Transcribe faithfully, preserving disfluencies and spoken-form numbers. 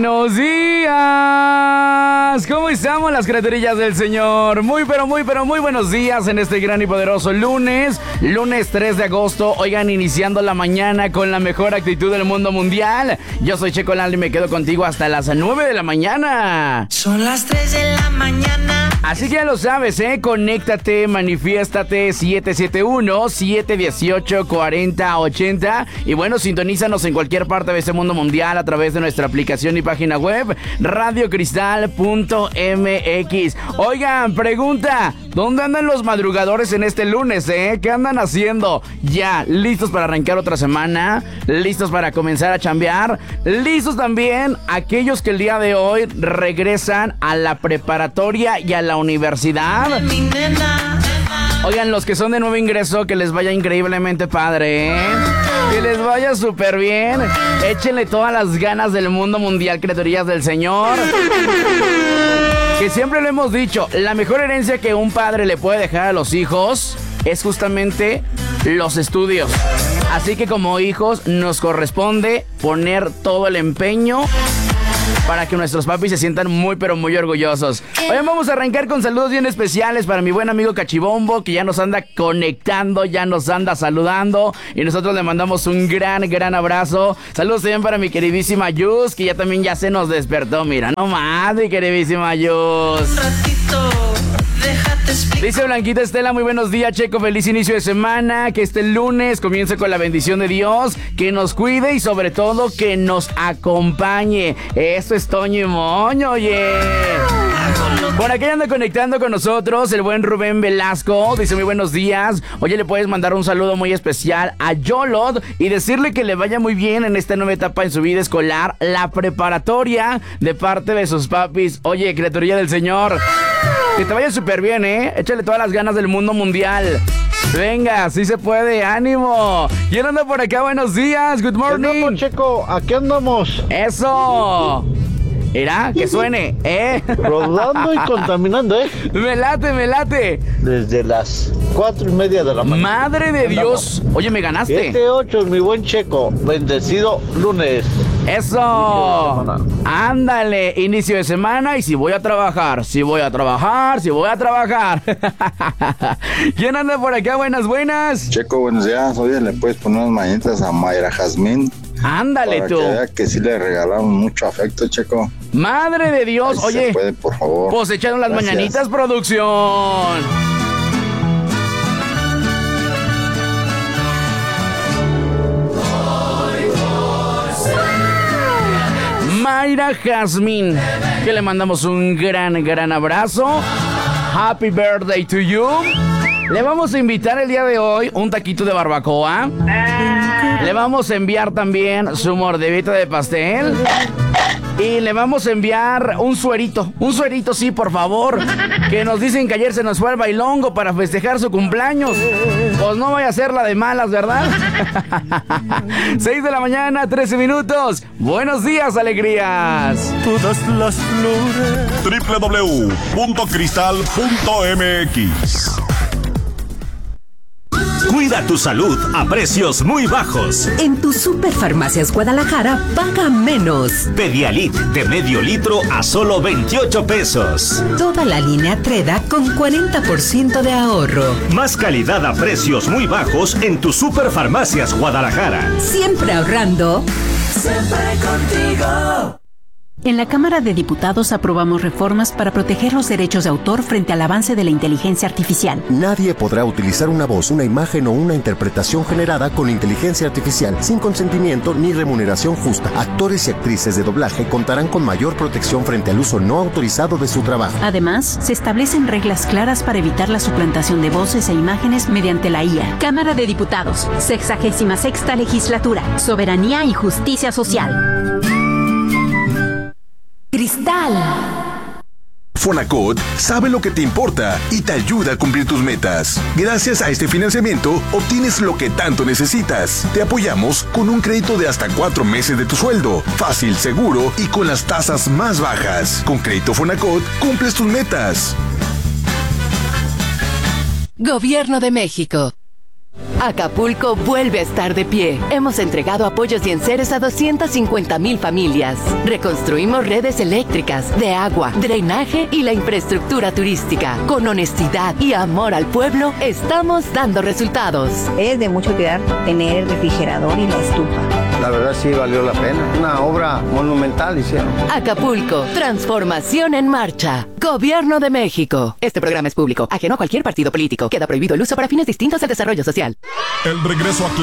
buenos días. ¿Cómo estamos las criaturillas del Señor? Muy, pero muy, pero muy buenos días en este gran y poderoso lunes. Lunes tres de agosto. Oigan, iniciando la mañana con la mejor actitud del mundo mundial. Yo soy Checo Lalo y me quedo contigo hasta las nueve de la mañana. Son las tres de la mañana. Así que ya lo sabes, ¿eh? Conéctate, manifiéstate siete siete uno, siete uno ocho, cuatro cero ocho cero. Y bueno, sintonízanos en cualquier parte de este mundo mundial a través de nuestra aplicación y página web radio cristal punto m x. Oigan, pregunta, ¿dónde andan los madrugadores en este lunes, eh? ¿Qué andan haciendo? Ya, ¿listos para arrancar otra semana? ¿Listos para comenzar a chambear? ¿Listos también aquellos que el día de hoy regresan a la preparatoria y a la universidad? Mi nena. Oigan, los que son de nuevo ingreso, que les vaya increíblemente padre, ¿eh? Que les vaya súper bien. Échenle todas las ganas del mundo mundial, criaturillas del Señor. Que siempre lo hemos dicho, la mejor herencia que un padre le puede dejar a los hijos es justamente los estudios. Así que como hijos nos corresponde poner todo el empeño para que nuestros papis se sientan muy pero muy orgullosos. Hoy vamos a arrancar con saludos bien especiales para mi buen amigo Cachibombo, que ya nos anda conectando, ya nos anda saludando, y nosotros le mandamos un gran, gran abrazo. Saludos también para mi queridísima Yus, que ya también ya se nos despertó. Mira, no más, mi queridísima Yus. Un ratito, déjate explicar. Dice Blanquita Estela, muy buenos días, Checo, feliz inicio de semana, que este lunes comience con la bendición de Dios, que nos cuide y sobre todo que nos acompañe. Esto es Toño y Moño, oye. Por aquí anda conectando con nosotros el buen Rubén Velasco, dice muy buenos días. Oye, le puedes mandar un saludo muy especial a Yolot y decirle que le vaya muy bien en esta nueva etapa en su vida escolar, la preparatoria, de parte de sus papis. Oye, criaturilla del Señor, que te vaya súper bien, ¿eh? Échale todas las ganas del mundo mundial. Venga, sí se puede, ánimo. ¿Quién anda por acá? Buenos días, good morning. No, Checo, aquí andamos. Eso. Mira, que suene, ¿eh? Rodando y contaminando, ¿eh? Me late, me late. Desde las cuatro y media de la mañana. Madre de Dios. Oye, me ganaste. siete ocho, mi buen Checo. Bendecido lunes. Eso. Ándale, inicio de semana y si voy a trabajar, si voy a trabajar, si voy a trabajar. ¿Quién anda por acá? Buenas, buenas. Checo, buenos días. Oye, ¿le puedes poner unas mañanitas a Mayra Jazmín? Ándale, para tú. Que vea que sí le regalaron mucho afecto, Checo. Madre de Dios. Ahí oye. Se puede, por favor. Pues echaron las Gracias. mañanitas, producción. Mayra Jazmín, que le mandamos un gran, gran abrazo. Happy birthday to you. Le vamos a invitar el día de hoy un taquito de barbacoa. Le vamos a enviar también su mordidita de pastel. Y le vamos a enviar un suerito. Un suerito, sí, por favor. Que nos dicen que ayer se nos fue al bailongo para festejar su cumpleaños. Pues no vaya a ser la de malas, ¿verdad? seis de la mañana, trece minutos. Buenos días, alegrías. Todas las flores. doble u doble u doble u punto cristal punto m x. Cuida tu salud a precios muy bajos. En tu Superfarmacias Guadalajara, paga menos. Pedialit de medio litro a solo veintiocho pesos. Toda la línea Treda con cuarenta por ciento de ahorro. Más calidad a precios muy bajos en tu Superfarmacias Guadalajara. Siempre ahorrando. Siempre contigo. En la Cámara de Diputados aprobamos reformas para proteger los derechos de autor frente al avance de la inteligencia artificial. Nadie podrá utilizar una voz, una imagen o una interpretación generada con inteligencia artificial sin consentimiento ni remuneración justa. Actores y actrices de doblaje contarán con mayor protección frente al uso no autorizado de su trabajo. Además, se establecen reglas claras para evitar la suplantación de voces e imágenes mediante la I A. Cámara de Diputados, sexagésima sexta legislatura, soberanía y justicia social. Cristal. Fonacot sabe lo que te importa y te ayuda a cumplir tus metas. Gracias a este financiamiento, obtienes lo que tanto necesitas. Te apoyamos con un crédito de hasta cuatro meses de tu sueldo. Fácil, seguro y con las tasas más bajas. Con Crédito Fonacot, cumples tus metas. Gobierno de México. Acapulco vuelve a estar de pie. Hemos entregado apoyos y enseres a doscientas cincuenta mil familias. Reconstruimos redes eléctricas, de agua, drenaje y la infraestructura turística. Con honestidad y amor al pueblo, estamos dando resultados. Es de mucho cuidar tener el refrigerador y la estufa. La verdad sí valió la pena. Una obra monumental hicieron. Acapulco, transformación en marcha. Gobierno de México. Este programa es público, ajeno a cualquier partido político. Queda prohibido el uso para fines distintos al desarrollo social. El regreso a